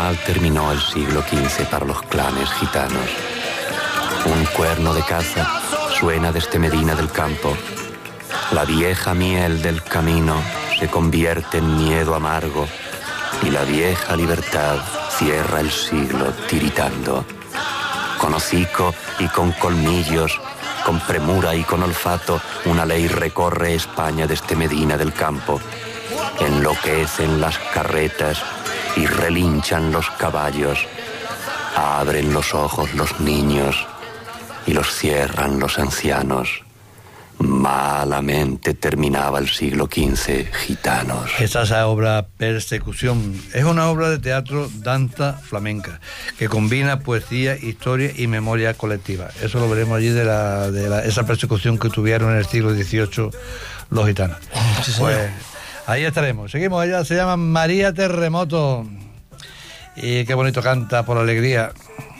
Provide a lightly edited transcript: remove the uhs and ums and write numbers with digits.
Mal terminó el siglo XV para los clanes gitanos. Un cuerno de caza suena desde Medina del Campo. La vieja miel del camino se convierte en miedo amargo y la vieja libertad cierra el siglo tiritando. Con hocico y con colmillos, con premura y con olfato, una ley recorre España desde Medina del Campo. Enloquecen las carretas y relinchan los caballos. Abren los ojos los niños y los cierran los ancianos. Malamente terminaba el siglo XV, gitanos. Esta es la obra Persecución. Es una obra de teatro danza flamenca que combina poesía, historia y memoria colectiva. Eso lo veremos allí de esa persecución que tuvieron en el siglo XVIII los gitanos. Pues ahí estaremos. Seguimos, ella se llama María Terremoto y qué bonito canta por la alegría.